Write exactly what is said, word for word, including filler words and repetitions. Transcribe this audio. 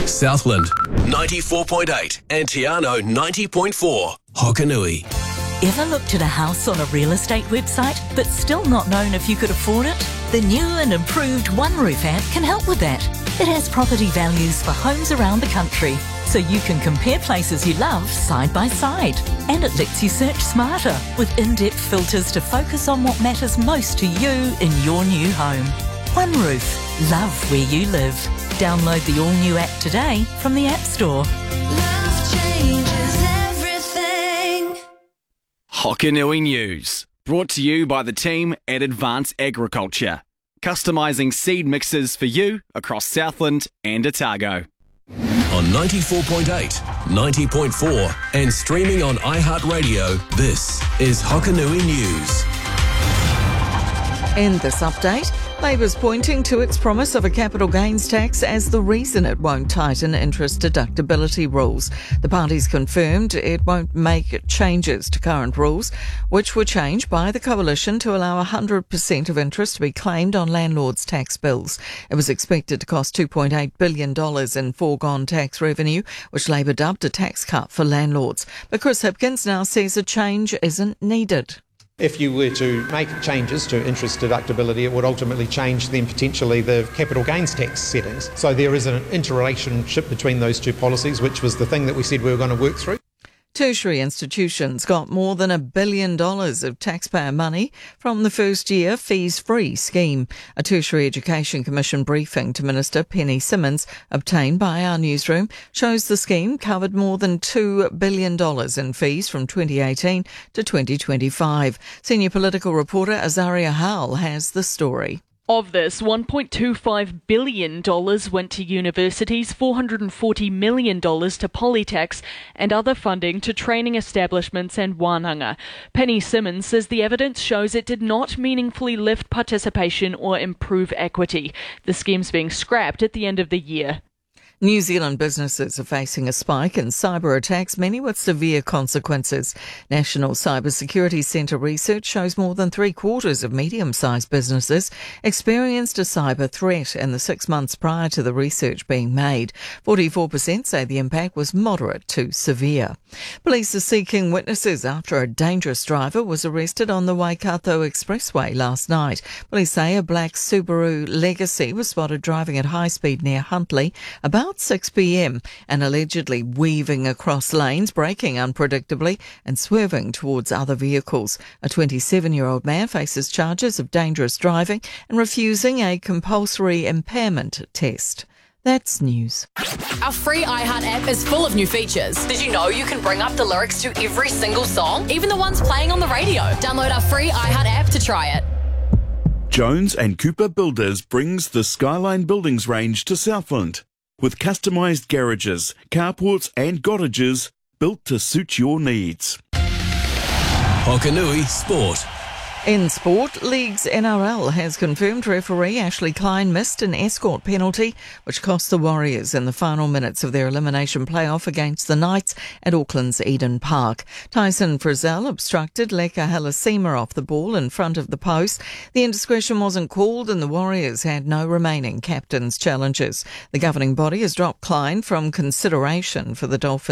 Southland ninety-four point eight and Tiano ninety point four. Hokanui. Ever looked at a house on a real estate website but still not known if you could afford it? The new and improved OneRoof app can help with that. It has property values for homes around the country, so you can compare places you love side by side. And it lets you search smarter with in-depth filters to focus on what matters most to you in your new home. OneRoof. Love where you live. Download the all-new app today from the App Store. Love changes everything. Hokanui News. Brought to you by the team at Advance Agriculture. Customising seed mixes for you across Southland and Otago. On ninety-four point eight, ninety point four and streaming on iHeartRadio, this is Hokanui News. In this update, Labour's pointing to its promise of a capital gains tax as the reason it won't tighten interest deductibility rules. The party's confirmed it won't make changes to current rules, which were changed by the coalition to allow one hundred percent of interest to be claimed on landlords' tax bills. It was expected to cost two point eight billion dollars in foregone tax revenue, which Labour dubbed a tax cut for landlords. But Chris Hipkins now says a change isn't needed. If you were to make changes to interest deductibility, it would ultimately change then potentially the capital gains tax settings. So there is an interrelationship between those two policies, which was the thing that we said we were going to work through. Tertiary institutions got more than a billion dollars of taxpayer money from the first year fees-free scheme. A Tertiary Education Commission briefing to Minister Penny Simmonds, obtained by our newsroom, shows the scheme covered more than two billion dollars in fees from twenty eighteen to twenty twenty-five. Senior political reporter Azaria Howell has the story. Of this, one point two five billion dollars went to universities, four hundred forty million dollars to Polytechs, and other funding to training establishments and wānanga. Penny Simmonds says the evidence shows it did not meaningfully lift participation or improve equity. The scheme's being scrapped at the end of the year. New Zealand businesses are facing a spike in cyber attacks, many with severe consequences. National Cybersecurity Centre research shows more than three quarters of medium-sized businesses experienced a cyber threat in the six months prior to the research being made. forty-four percent say the impact was moderate to severe. Police are seeking witnesses after a dangerous driver was arrested on the Waikato Expressway last night. Police say a black Subaru Legacy was spotted driving at high speed near Huntly about six p.m. and allegedly weaving across lanes, braking unpredictably and swerving towards other vehicles. A twenty-seven-year-old man faces charges of dangerous driving and refusing a compulsory impairment test. That's news. Our free iHeart app is full of new features. Did you know you can bring up the lyrics to every single song, even the ones playing on the radio? Download our free iHeart app to try it. Jones and Cooper Builders brings the Skyline Buildings range to Southland, with customised garages, carports and cottages built to suit your needs. Hokanui Sport. In sport, League's N R L has confirmed referee Ashley Klein missed an escort penalty, which cost the Warriors in the final minutes of their elimination playoff against the Knights at Auckland's Eden Park. Tyson Frizzell obstructed Leka Halasima off the ball in front of the post. The indiscretion wasn't called and the Warriors had no remaining captain's challenges. The governing body has dropped Klein from consideration for the Dolphins.